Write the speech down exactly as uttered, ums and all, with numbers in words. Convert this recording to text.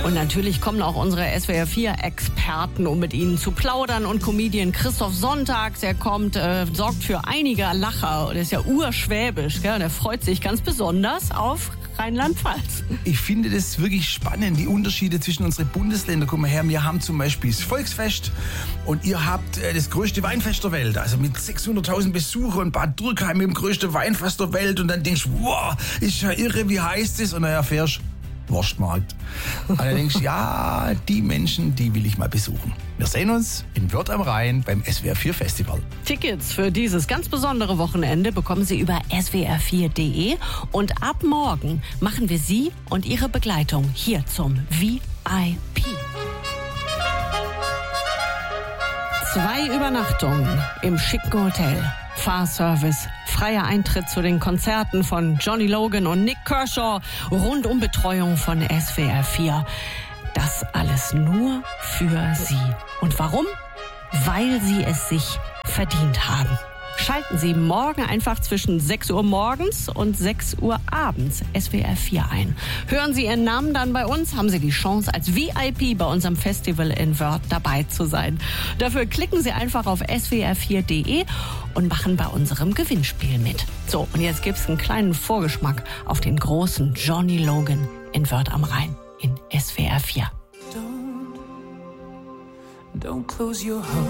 Und natürlich kommen auch unsere S W R vier Experten, um mit Ihnen zu plaudern. Und Comedian Christoph Sonntag, der kommt, äh, sorgt für einige Lacher. Der ist ja urschwäbisch, gell? Der freut sich ganz besonders auf Rheinland-Pfalz. Ich finde das wirklich spannend, die Unterschiede zwischen unseren Bundesländern. Guck mal her, wir haben zum Beispiel das Volksfest und ihr habt äh, das größte Weinfest der Welt. Also mit sechshunderttausend Besuchern und Bad Dürkheim mit dem größten Weinfass der Welt. Und dann denkst du, wow, ist ja irre, wie heißt das? Und dann erfährst Wurstmarkt. Und dann denkst du, ja, die Menschen, die will ich mal besuchen. Wir sehen uns in Wörth am Rhein beim S W R vier Festival. Tickets für dieses ganz besondere Wochenende bekommen Sie über S W R vier Punkt de und ab morgen machen wir Sie und Ihre Begleitung hier zum V I P. Zwei Übernachtungen im schicken Hotel, Fahrservice, freier Eintritt zu den Konzerten von Johnny Logan und Nick Kershaw, Rundumbetreuung von S W R vier. Das alles nur für Sie. Und warum? Weil Sie es sich verdient haben. Schalten Sie morgen einfach zwischen sechs Uhr morgens und sechs Uhr abends S W R vier ein. Hören Sie Ihren Namen dann bei uns, haben Sie die Chance, als V I P bei unserem Festival in Wörth dabei zu sein. Dafür klicken Sie einfach auf S W R vier Punkt de und machen bei unserem Gewinnspiel mit. So, und jetzt gibt's einen kleinen Vorgeschmack auf den großen Johnny Logan in Wörth am Rhein in S W R vier. Don't, don't close your heart.